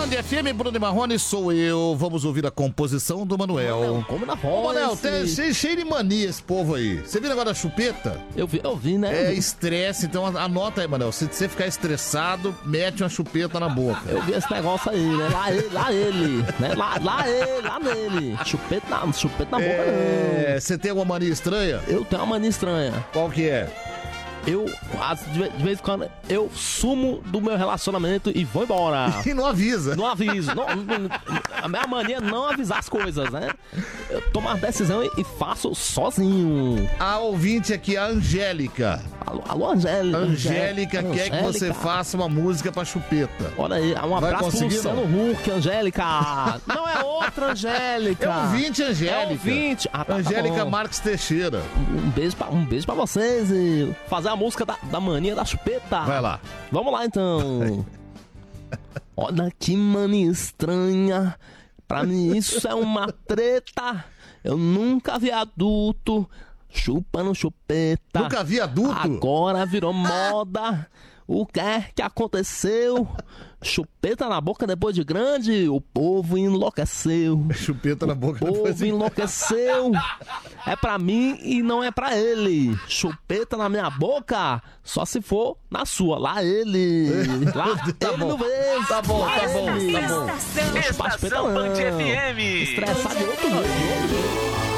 Band FM, Bruno e Marrone, sou eu. Vamos ouvir a composição do Manuel. Como na voz. Ô, Manuel, tem cheio de mania esse povo aí. Você viu agora da chupeta? Eu vi, né? É estresse, então anota aí, Manuel. Se você ficar estressado, mete uma chupeta na boca. Eu vi esse negócio aí, né? Lá ele, né? Lá nele. Chupeta na boca, não. Você tem alguma mania estranha? Eu tenho uma mania estranha. Qual que é? De vez em quando, eu sumo do meu relacionamento e vou embora. E não avisa. Não aviso. A minha mania é não avisar as coisas, né? Eu tomo uma decisão e faço sozinho. A ouvinte aqui, a Angélica. Alô, Angélica. Angélica quer que você faça uma música pra chupeta. Olha aí, um abraço pro Luciano Huck, Angélica. Não é outra Angélica. É ouvinte, Angélica. É ouvinte. Angélica tá Marques Teixeira. Um beijo pra vocês e fazer a música da mania da chupeta. Vai lá. Vamos lá, então. Olha que mania estranha. Pra mim isso é uma treta. Eu nunca vi adulto chupando chupeta. Nunca vi adulto? Agora virou moda. O que é que aconteceu? Chupeta na boca depois de grande, o povo enlouqueceu. Chupeta na boca depois de grande. O povo enlouqueceu. É pra mim e não é pra ele. Chupeta na minha boca, só se for na sua. Lá ele. Lá tá ele bom. não vê. Tá bom. Estação Band FM. Estressado de outro jeito.